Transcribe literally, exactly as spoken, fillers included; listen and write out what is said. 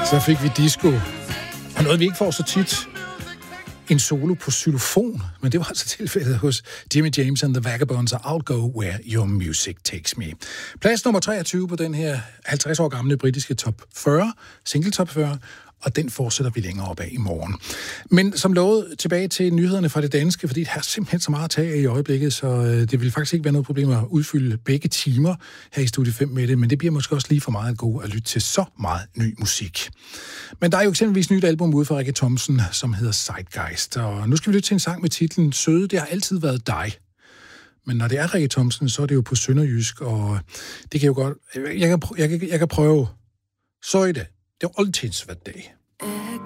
Så fik vi disco. Og noget, vi ikke får så tit, en solo på xylofon, men det var altså tilfældet hos Jimmy James and the Vagabonds og I'll Go Where Your Music Takes Me. Plads nummer treogtyve på den her halvtreds år gamle britiske top fyrre, single top fyrre, og den fortsætter vi længere op af i morgen. Men som lovet, tilbage til nyhederne fra det danske, fordi det er simpelthen så meget at tage af i øjeblikket, så det vil faktisk ikke være noget problem at udfylde begge timer her i Studie fem med det, men det bliver måske også lige for meget at gå og lytte til så meget ny musik. Men der er jo eksempelvis et nyt album ude fra Rikke Thomsen, som hedder Zeitgeist, og nu skal vi lytte til en sang med titlen Søde, det har altid været dig. Men når det er Rikke Thomsen, så er det jo på sønderjysk, og det kan jo godt... Jeg kan, jeg kan, jeg kan prøve. Så er det. Det har altid været dig.